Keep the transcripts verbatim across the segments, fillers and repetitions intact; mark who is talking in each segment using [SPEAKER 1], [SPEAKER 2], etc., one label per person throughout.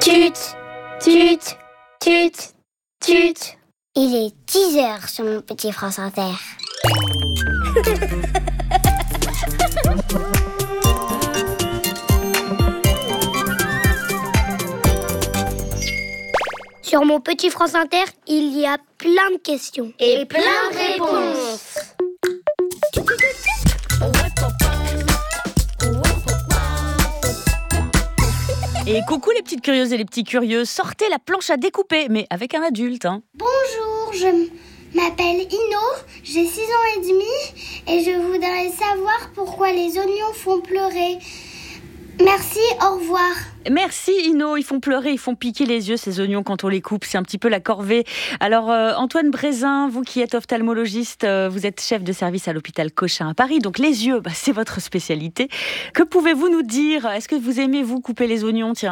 [SPEAKER 1] Tut, tut, tut, tut.
[SPEAKER 2] Il est dix heures sur mon petit France Inter.
[SPEAKER 1] Sur mon petit France Inter, il y a plein de questions.
[SPEAKER 3] Et plein de réponses.
[SPEAKER 4] Et coucou les petites curieuses et les petits curieux, sortez la planche à découper, mais avec un adulte. Hein.
[SPEAKER 5] Bonjour, je m'appelle Ino, j'ai six ans et demi et je voudrais savoir pourquoi les oignons font pleurer. Merci, au revoir.
[SPEAKER 4] Merci Ino, ils font pleurer, ils font piquer les yeux ces oignons quand on les coupe, c'est un petit peu la corvée. Alors euh, Antoine Brézin, vous qui êtes ophtalmologiste, euh, vous êtes chef de service à l'hôpital Cochin à Paris, donc les yeux, bah, c'est votre spécialité. Que pouvez-vous nous dire ? Est-ce que vous aimez vous couper les oignons, tiens ?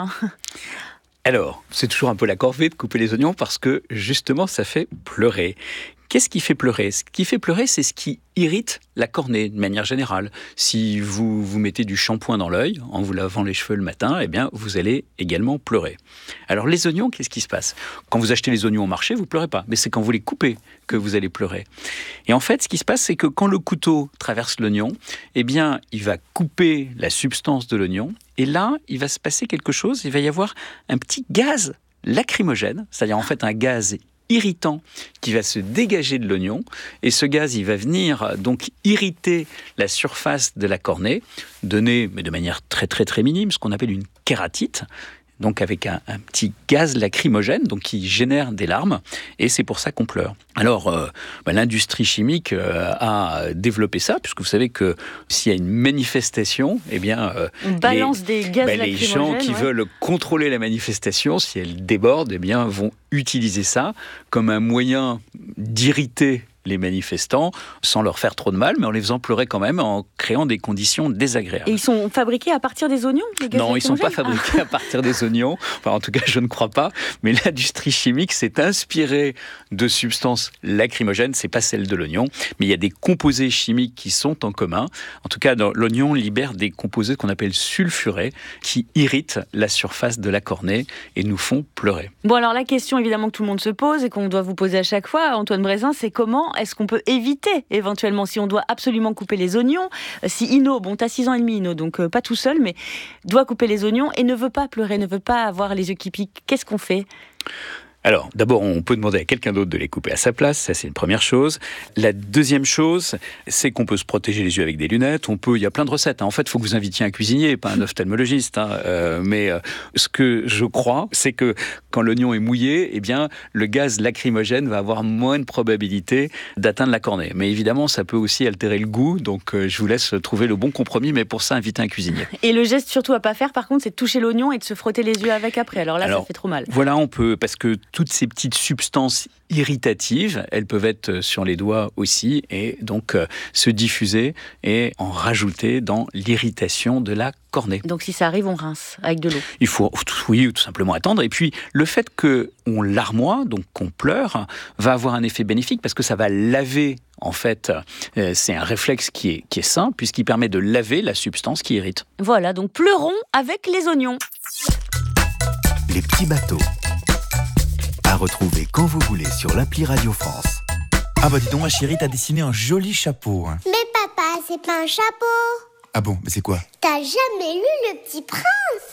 [SPEAKER 6] Alors, c'est toujours un peu la corvée de couper les oignons parce que justement ça fait pleurer. Qu'est-ce qui fait pleurer ? Ce qui fait pleurer, c'est ce qui irrite la cornée de manière générale. Si vous vous mettez du shampoing dans l'œil en vous lavant les cheveux le matin, eh bien vous allez également pleurer. Alors les oignons, qu'est-ce qui se passe ? Quand vous achetez les oignons au marché, vous pleurez pas, mais c'est quand vous les coupez que vous allez pleurer. Et en fait, ce qui se passe, c'est que quand le couteau traverse l'oignon, eh bien il va couper la substance de l'oignon, et là, il va se passer quelque chose. Il va y avoir un petit gaz lacrymogène, c'est-à-dire en fait un gaz irritant qui va se dégager de l'oignon, et ce gaz il va venir donc irriter la surface de la cornée, donner, mais de manière très très très minime, ce qu'on appelle une kératite, donc avec un, un petit gaz lacrymogène donc qui génère des larmes, et c'est pour ça qu'on pleure. Alors euh, bah, l'industrie chimique euh, a développé ça, puisque vous savez que s'il y a une manifestation, eh bien euh,
[SPEAKER 4] on balance
[SPEAKER 6] les,
[SPEAKER 4] des gaz
[SPEAKER 6] bah,
[SPEAKER 4] lacrymogènes.
[SPEAKER 6] Les gens qui
[SPEAKER 4] ouais.
[SPEAKER 6] veulent contrôler la manifestation, si elle déborde, eh bien vont utiliser ça comme un moyen d'irriter les manifestants sans leur faire trop de mal, mais en les faisant pleurer quand même, en créant des conditions désagréables.
[SPEAKER 4] Et ils sont fabriqués à partir des oignons, les gaz
[SPEAKER 6] Non, ils ne sont pas
[SPEAKER 4] lacrymogènes
[SPEAKER 6] fabriqués à partir des oignons. Enfin, en tout cas, je ne crois pas. Mais l'industrie chimique s'est inspirée de substances lacrymogènes. Ce n'est pas celle de l'oignon. Mais il y a des composés chimiques qui sont en commun. En tout cas, dans l'oignon libère des composés qu'on appelle sulfurés qui irritent la surface de la cornée et nous font pleurer.
[SPEAKER 4] Bon, alors la question évidemment que tout le monde se pose et qu'on doit vous poser à chaque fois, Antoine Brézin, c'est comment est-ce qu'on peut éviter éventuellement, si on doit absolument couper les oignons, si Ino, bon t'as six ans et demi Ino, donc euh, pas tout seul, mais doit couper les oignons et ne veut pas pleurer, ne veut pas avoir les yeux qui piquent, qu'est-ce qu'on fait ?
[SPEAKER 6] Alors, d'abord, on peut demander à quelqu'un d'autre de les couper à sa place, ça c'est une première chose. La deuxième chose, c'est qu'on peut se protéger les yeux avec des lunettes, on peut, il y a plein de recettes. Hein. En fait, il faut que vous invitiez un cuisinier, pas un ophtalmologiste. Hein. Euh, mais euh, ce que je crois, c'est que quand l'oignon est mouillé, eh bien, le gaz lacrymogène va avoir moins de probabilité d'atteindre la cornée. Mais évidemment, ça peut aussi altérer le goût, donc euh, je vous laisse trouver le bon compromis, mais pour ça, invitez un cuisinier.
[SPEAKER 4] Et le geste surtout à pas faire, par contre, c'est de toucher l'oignon et de se frotter les yeux avec après. Alors là,
[SPEAKER 6] Alors,
[SPEAKER 4] ça fait trop mal.
[SPEAKER 6] Voilà, on peut, parce que toutes ces petites substances irritatives, elles peuvent être sur les doigts aussi, et donc euh, se diffuser et en rajouter dans l'irritation de la cornée.
[SPEAKER 4] Donc si ça arrive, on rince avec de l'eau.
[SPEAKER 6] Il faut, oui, tout simplement attendre. Et puis, le fait qu'on larmoie, donc qu'on pleure, va avoir un effet bénéfique parce que ça va laver. En fait, euh, c'est un réflexe qui est, qui est sain puisqu'il permet de laver la substance qui irrite.
[SPEAKER 4] Voilà, donc pleurons avec les oignons.
[SPEAKER 7] Les petits bateaux. À retrouver quand vous voulez sur l'appli Radio France.
[SPEAKER 8] Ah bah dis donc, ma chérie, t'as dessiné un joli chapeau. Hein.
[SPEAKER 5] Mais papa, c'est pas un chapeau.
[SPEAKER 8] Ah bon, mais c'est quoi ?
[SPEAKER 5] T'as jamais lu Le Petit Prince ?